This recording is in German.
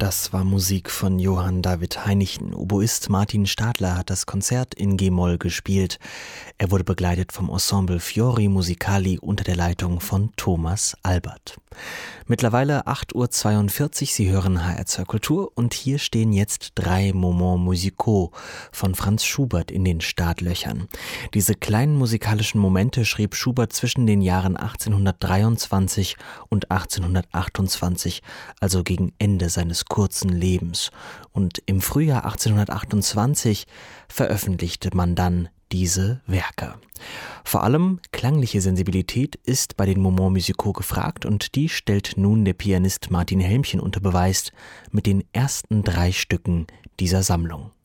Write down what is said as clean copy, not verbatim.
Das war Musik von Johann David Heinichen. Oboist Martin Stadler hat das Konzert in G-Moll gespielt. Er wurde begleitet vom Ensemble Fiori Musicali unter der Leitung von Thomas Albert. Mittlerweile 8:42 Uhr, Sie hören HR2 Kultur und hier stehen jetzt 3 Moments musicaux von Franz Schubert in den Startlöchern. Diese kleinen musikalischen Momente schrieb Schubert zwischen den Jahren 1823 und 1828, also gegen Ende seines kurzen Lebens. Und im Frühjahr 1828 veröffentlichte man dann diese Werke. Vor allem klangliche Sensibilität ist bei den Moments musicaux gefragt und die stellt nun der Pianist Martin Helmchen unter Beweis mit den ersten 3 Stücken dieser Sammlung.